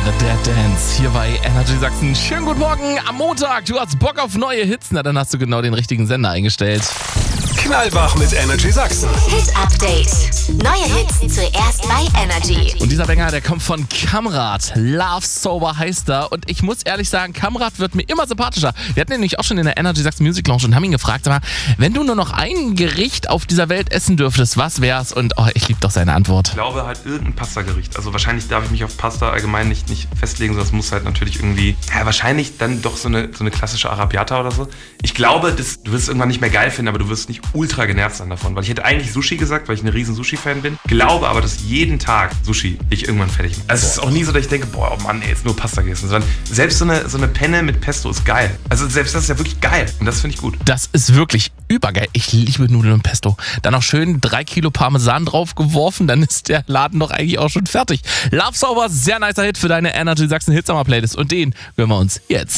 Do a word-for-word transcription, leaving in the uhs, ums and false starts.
Dead Dance hier bei Energy Sachsen. Schönen guten Morgen am Montag. Du hast Bock auf neue Hits? Na, dann hast du genau den richtigen Sender eingestellt. Knallwach mit Energy Sachsen. Hit Update. Neue Hits zuerst bei Energy. Und dieser Banger, der kommt von Kamrat. Love Sober heißt er. Und ich muss ehrlich sagen, Kamrat wird mir immer sympathischer. Wir hatten ihn nämlich auch schon in der Energy Sachsen Music Lounge und haben ihn gefragt, aber wenn du nur noch ein Gericht auf dieser Welt essen dürftest, was wär's? Und oh, ich liebe doch seine Antwort. Ich glaube halt irgendein Pasta-Gericht. Also wahrscheinlich darf ich mich auf Pasta allgemein nicht, nicht festlegen, sondern es muss halt natürlich irgendwie, ja wahrscheinlich dann doch so eine, so eine klassische Arrabbiata oder so. Ich glaube, das, du wirst es irgendwann nicht mehr geil finden, aber du wirst nicht ultra genervt sein davon. Weil ich hätte eigentlich Sushi gesagt, weil ich ein riesen Sushi-Fan bin. Glaube aber, dass jeden Tag Sushi dich irgendwann fertig macht. Also es ist auch nie so, dass ich denke, boah, oh Mann, ey, jetzt nur Pasta gegessen. Sondern selbst so eine, so eine Penne mit Pesto ist geil. Also selbst das ist ja wirklich geil. Und das finde ich gut. Das ist wirklich übergeil. Ich liebe Nudeln und Pesto. Dann noch schön drei Kilo Parmesan drauf geworfen, dann ist der Laden doch eigentlich auch schon fertig. Love Sober, sehr nicer Hit für deine Energy Sachsen Hitsummer Playlist. Und den hören wir uns jetzt.